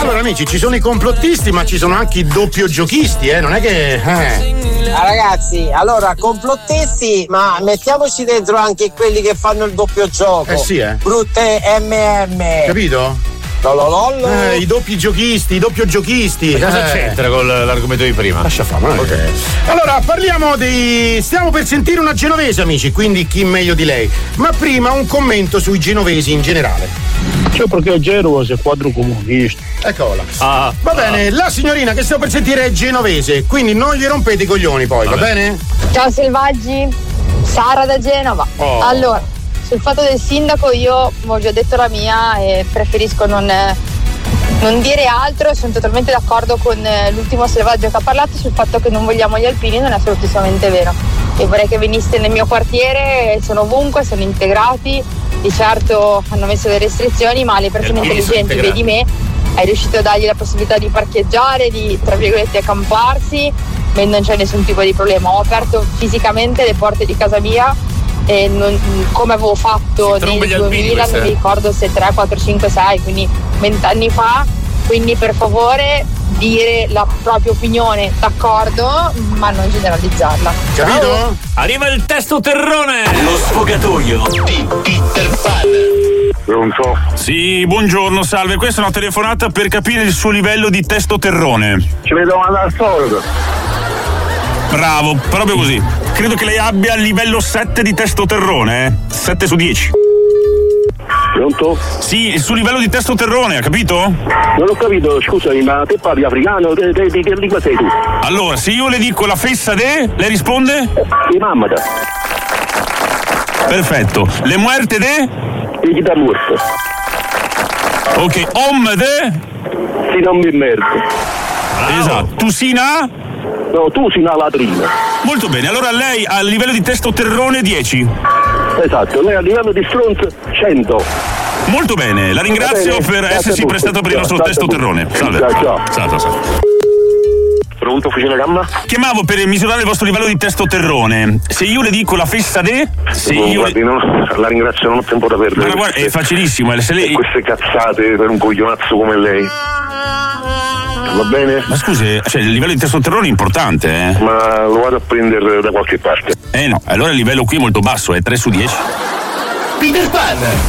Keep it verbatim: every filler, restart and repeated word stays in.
Allora amici, ci sono i complottisti ma ci sono anche i doppio giochisti, eh, non è che... Eh. Ah, ragazzi, allora complottisti, ma mettiamoci dentro anche quelli che fanno il doppio gioco. Eh sì, eh. Brutte emme emme. Capito? Lololollo. Eh, i doppi giochisti, i doppio giochisti. Ma cosa eh. c'entra con l'argomento di prima? Lascia fare, non è okay. che... Allora, parliamo dei... Stiamo per sentire una genovese, amici, quindi chi meglio di lei. Ma prima un commento sui genovesi in generale. Cioè, perché Genova è quadro comunista. Eccola. Ah, va bene, ah. la signorina che stiamo per sentire è genovese, quindi non gli rompete i coglioni poi, va, va bene? Ciao selvaggi, Sara da Genova. Oh. Allora, sul fatto del sindaco io ho già detto la mia e preferisco non, non dire altro. Sono totalmente d'accordo con l'ultimo selvaggio che ha parlato sul fatto che non vogliamo gli alpini, non è assolutamente vero. E vorrei che veniste nel mio quartiere, sono ovunque, sono integrati, di certo hanno messo le restrizioni, ma le persone intelligenti, vedi me, hai riuscito a dargli la possibilità di parcheggiare, di tra virgolette accamparsi, ma non c'è nessun tipo di problema. Ho aperto fisicamente le porte di casa mia e non, come avevo fatto nel duemila, non mi ricordo se tre, quattro, cinque, sei, quindi vent'anni fa. Quindi per favore dire la propria opinione, d'accordo, ma non generalizzarla. Capito? Ciao. Arriva il testo terrone! Lo sfogatoio di Peter Pan. Pronto? Sì, buongiorno, salve. Questa è una telefonata per capire il suo livello di testosterone. Ci vedo al solito. Bravo, proprio così. Credo che lei abbia il livello sette di testosterone, eh? sette su dieci. Pronto? Sì, il suo livello di testosterone, ha capito? Non ho capito, scusami, ma te parli africano? Di che lingua sei tu? Allora, se io le dico la fessa de, lei risponde? Di mamma. Perfetto. Le muerte de? E chi da morto? Ok, om de? Si non mi merda. Esatto. Tu sina? No, tu sei una latrina. Molto bene, allora lei ha il livello di testosterone dieci. Esatto, lei a livello di stronzo cento. Molto bene, la ringrazio per essersi prestato per il nostro testosterone. Salve. Ciao, ciao. Salve, salve. Pronto, Fucina Gamma? Chiamavo per misurare il vostro livello di testosterone. Se io le dico la fessa de, se no, io guardi, le... no, la ringrazio, non ho tempo da perdere. Ma guarda, è facilissimo, eh, se lei... queste cazzate per un coglionazzo come lei. Va bene? Ma scusi, cioè il livello di testosterone è importante, eh? Ma lo vado a prendere da qualche parte. Eh no, allora il livello qui è molto basso, è tre su dieci. Peter Pan.